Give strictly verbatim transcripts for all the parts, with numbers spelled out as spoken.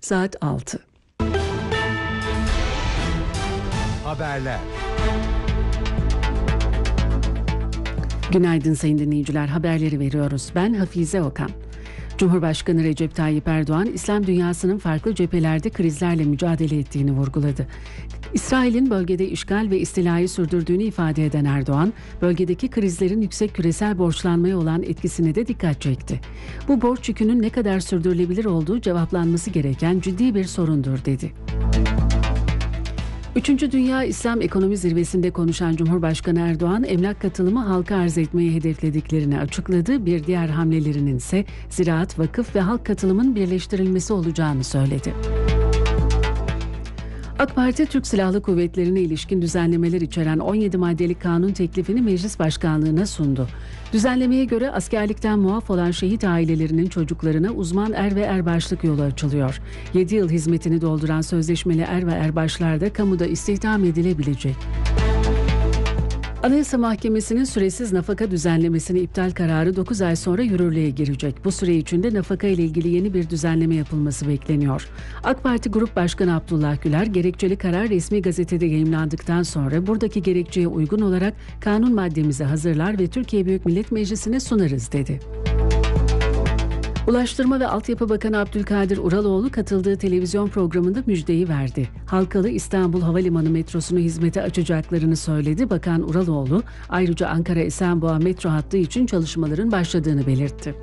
Saat altı. Haberler. Günaydın sayın dinleyiciler, haberleri veriyoruz. Ben Hafize Okan. Cumhurbaşkanı Recep Tayyip Erdoğan, İslam dünyasının farklı cephelerde krizlerle mücadele ettiğini vurguladı. İsrail'in bölgede işgal ve istilayı sürdürdüğünü ifade eden Erdoğan, bölgedeki krizlerin yüksek küresel borçlanmaya olan etkisine de dikkat çekti. Bu borç yükünün ne kadar sürdürülebilir olduğu cevaplanması gereken ciddi bir sorundur dedi. Üçüncü Dünya İslam Ekonomi Zirvesi'nde konuşan Cumhurbaşkanı Erdoğan, emlak katılımı halka arz etmeyi hedeflediklerini açıkladı. Bir diğer hamlelerinin ise ziraat, vakıf ve halk katılımın birleştirilmesi olacağını söyledi. AK Parti, Türk Silahlı Kuvvetleri'ne ilişkin düzenlemeler içeren on yedi maddelik kanun teklifini Meclis Başkanlığı'na sundu. Düzenlemeye göre askerlikten muaf olan şehit ailelerinin çocuklarına uzman er ve erbaşlık yolu açılıyor. yedi yıl hizmetini dolduran sözleşmeli er ve erbaşlar da kamuda istihdam edilebilecek. Anayasa Mahkemesi'nin süresiz nafaka düzenlemesini iptal kararı dokuz ay sonra yürürlüğe girecek. Bu süre içinde nafaka ile ilgili yeni bir düzenleme yapılması bekleniyor. AK Parti Grup Başkanı Abdullah Güler, gerekçeli karar resmi gazetede yayımlandıktan sonra buradaki gerekçeye uygun olarak kanun maddemizi hazırlar ve Türkiye Büyük Millet Meclisi'ne sunarız dedi. Ulaştırma ve Altyapı Bakanı Abdülkadir Uraloğlu katıldığı televizyon programında müjdeyi verdi. Halkalı İstanbul Havalimanı metrosunu hizmete açacaklarını söyledi. Bakan Uraloğlu ayrıca Ankara-Esenboğa metro hattı için çalışmaların başladığını belirtti.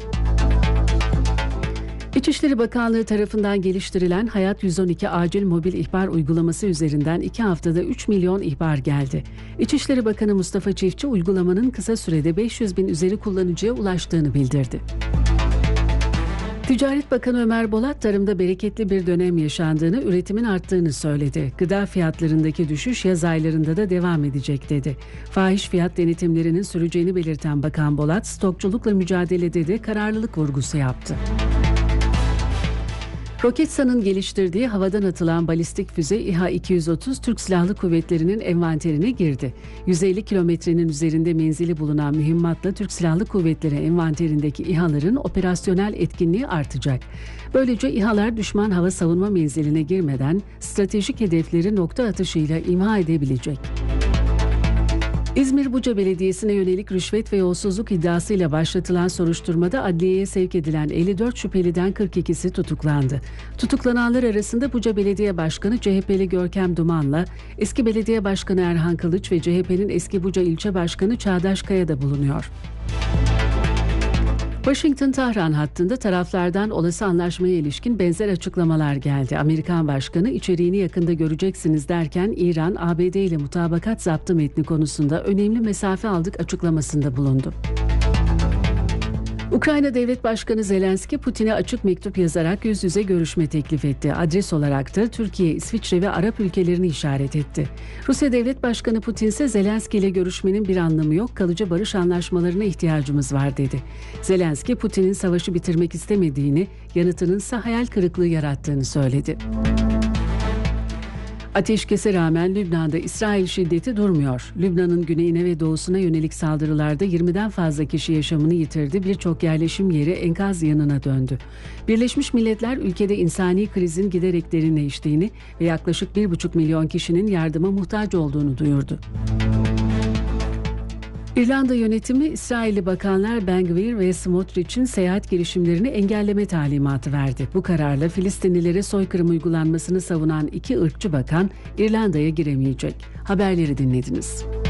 İçişleri Bakanlığı tarafından geliştirilen Hayat yüz on iki acil mobil ihbar uygulaması üzerinden iki haftada üç milyon ihbar geldi. İçişleri Bakanı Mustafa Çiftçi uygulamanın kısa sürede beş yüz bin üzeri kullanıcıya ulaştığını bildirdi. Ticaret Bakanı Ömer Bolat, tarımda bereketli bir dönem yaşandığını, üretimin arttığını söyledi. Gıda fiyatlarındaki düşüş yaz aylarında da devam edecek dedi. Fahiş fiyat denetimlerinin süreceğini belirten Bakan Bolat, stokçulukla mücadelede de kararlılık vurgusu yaptı. Roketsan'ın geliştirdiği havadan atılan balistik füze İHA iki yüz otuz Türk Silahlı Kuvvetleri'nin envanterine girdi. yüz elli kilometrenin üzerinde menzili bulunan mühimmatla Türk Silahlı Kuvvetleri envanterindeki İHA'ların operasyonel etkinliği artacak. Böylece İHA'lar düşman hava savunma menziline girmeden stratejik hedefleri nokta atışıyla imha edebilecek. İzmir Buca Belediyesi'ne yönelik rüşvet ve yolsuzluk iddiasıyla başlatılan soruşturmada adliyeye sevk edilen elli dört şüpheliden kırk ikisi tutuklandı. Tutuklananlar arasında Buca Belediye Başkanı C H P'li Görkem Duman'la eski Belediye Başkanı Erhan Kılıç ve C H P'nin eski Buca İlçe Başkanı Çağdaş Kaya da bulunuyor. Washington-Tahran hattında taraflardan olası anlaşmaya ilişkin benzer açıklamalar geldi. Amerikan Başkanı içeriğini yakında göreceksiniz derken İran, A B D ile mutabakat zaptı metni konusunda önemli mesafe aldık açıklamasında bulundu. Ukrayna Devlet Başkanı Zelenski, Putin'e açık mektup yazarak yüz yüze görüşme teklif etti. Adres olarak da Türkiye, İsviçre ve Arap ülkelerini işaret etti. Rusya Devlet Başkanı Putin ise Zelenski ile görüşmenin bir anlamı yok, kalıcı barış anlaşmalarına ihtiyacımız var dedi. Zelenski, Putin'in savaşı bitirmek istemediğini, yanıtının ise hayal kırıklığı yarattığını söyledi. Ateşkese rağmen Lübnan'da İsrail şiddeti durmuyor. Lübnan'ın güneyine ve doğusuna yönelik saldırılarda yirmiden fazla kişi yaşamını yitirdi. Birçok yerleşim yeri enkaz yanına döndü. Birleşmiş Milletler ülkede insani krizin giderek derinleştiğini ve yaklaşık bir buçuk milyon kişinin yardıma muhtaç olduğunu duyurdu. İrlanda yönetimi İsrailli bakanlar Ben-Gvir ve Smotrich'in seyahat girişimlerini engelleme talimatı verdi. Bu kararla Filistinlilere soykırım uygulanmasını savunan iki ırkçı bakan İrlanda'ya giremeyecek. Haberleri dinlediniz.